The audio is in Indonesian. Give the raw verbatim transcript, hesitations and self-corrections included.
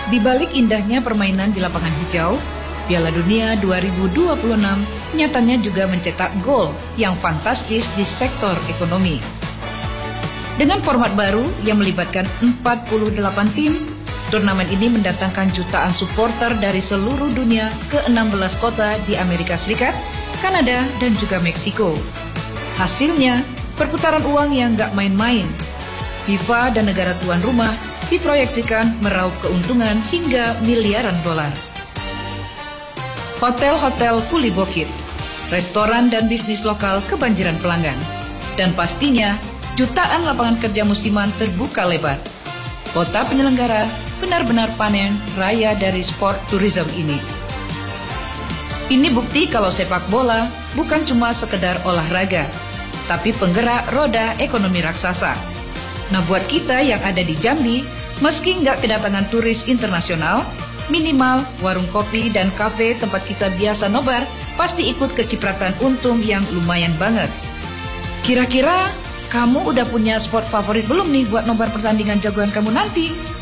Di balik indahnya permainan di lapangan hijau, Piala Dunia dua ribu dua puluh enam nyatanya juga mencetak gol yang fantastis di sektor ekonomi. Dengan format baru yang melibatkan empat puluh delapan tim, turnamen ini mendatangkan jutaan supporter dari seluruh dunia ke enam belas kota di Amerika Serikat, Kanada, dan juga Meksiko. Hasilnya, perputaran uang yang gak main-main. FIFA dan negara tuan rumah diproyeksikan meraup keuntungan hingga miliaran dolar. Hotel-hotel fully booked, restoran dan bisnis lokal kebanjiran pelanggan, dan pastinya jutaan lapangan kerja musiman terbuka lebar. Kota penyelenggara benar-benar panen raya dari sport tourism ini. Ini bukti kalau sepak bola bukan cuma sekedar olahraga, tapi penggerak roda ekonomi raksasa. Nah, buat kita yang ada di Jambi, meski nggak kedatangan turis internasional, minimal warung kopi dan kafe tempat kita biasa nobar pasti ikut kecipratan untung yang lumayan banget. Kira-kira kamu udah punya spot favorit belum nih buat nobar pertandingan jagoan kamu nanti?